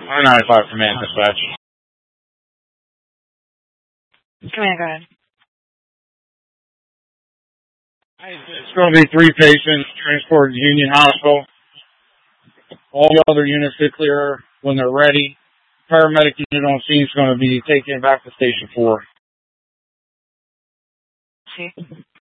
I-95 Command Dispatch. Command, go ahead. It's going to be 3 patients transported to Union Hospital. All the other units get clear when they're ready. Paramedic unit on scene is going to be taken back to Station 4. See?